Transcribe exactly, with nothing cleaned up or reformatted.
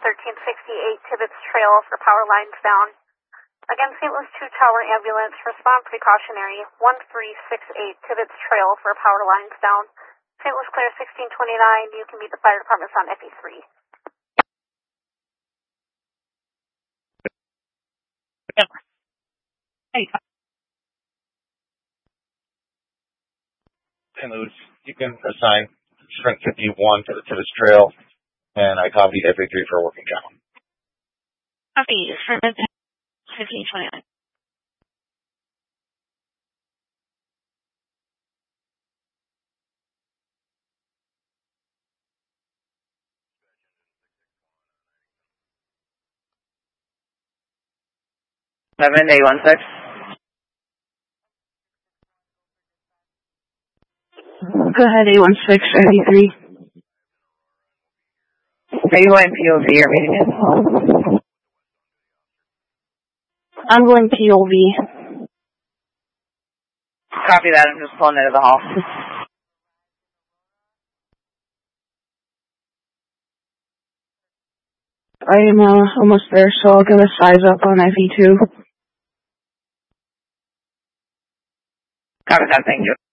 thirteen sixty-eight Tibbetts Trail for power lines down. Again, Saint Louis two Tower Ambulance, respond precautionary, one three six eight Tibbetts Trail for power lines down. Saint Louis Clear sixteen twenty-nine, you can meet the fire departments on F E three. Hey. Saint Louis, you can assign Sprint fifty-one to the Tibbetts Trail, and I copied F A three for working count. Copy, Sprint fifteen twenty-nine. Seven eight one six. Go ahead, eight one six, eighty-three. Are you going P O V or meeting it? I'm going P O V. Copy that, I'm just pulling into the hall. I am uh, almost there, so I'll give a size up on F E two. Copy that, thank you.